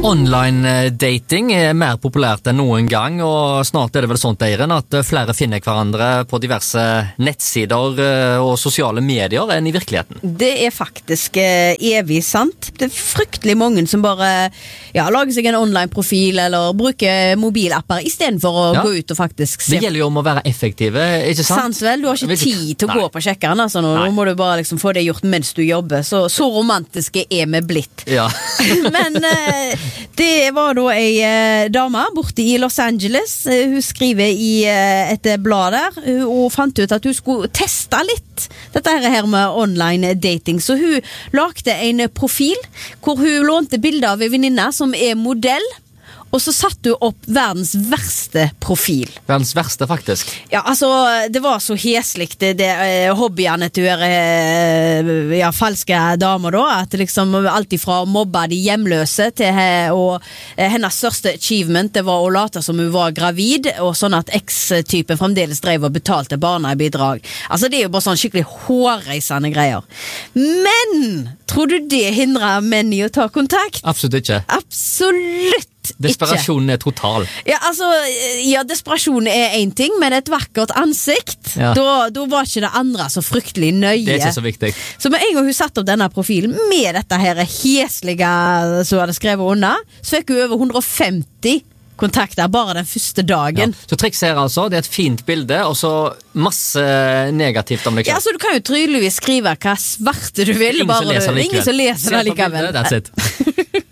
Online-dating mer populært enn noen gang, og snart det vel sånt, Eiren, at flere finner hverandre på diverse nettsider og sosiale medier enn i virkeligheten. Det faktisk evig sant. Det fryktelig mange som bare lager seg en online-profil eller bruker mobilapper i stedet for å gå ut og faktisk se. Det gjelder jo om å være effektive, ikke sant? Sant vel, du har ikke tid til å gå på sjekkeren, altså nå må du bare liksom få det gjort mens du jobber, så romantiske er vi blitt. Ja. Men det var da ei dame borte i Los Angeles. Hun skriver i et blad der, og fant ut at hun skulle teste litt dette her med online dating. Så hun lagde en profil hvor hun lånte bilder av en venninne som er modell, og så satte hun opp verdens verste profil. Verdens verste, faktisk. Ja, altså, det var så heslikt det hobbyene til falske damer da, at liksom alt ifra å mobbe de hjemløse til og hennes største achievement, det var å late som hun var gravid, og sånn at eks-typen fremdeles drev og betalte barna i bidrag. Altså, det er jo bare sånn skikkelig hårreisende greier. Men, tror du det hindrer menn i å ta kontakt? Absolutt ikke. Absolutt. Desperasjonen er total. Ja, altså, desperasjonen er en ting, men et vakkert ansikt, da var ikke det andre så fryktelig nøye. Det er ikke så viktig. Så med en gang hun satte opp denne profilen med dette her heslige som hadde skrevet under, så fikk hun over 150 kontakter bare den første dagen. Ja. Så triks her altså, det er et fint bilde, og så masse negativt om deg selv. Ja, så du kan jo tydeligvis skrive hva svarte du vil, Ingen som leser det likevel. That's it.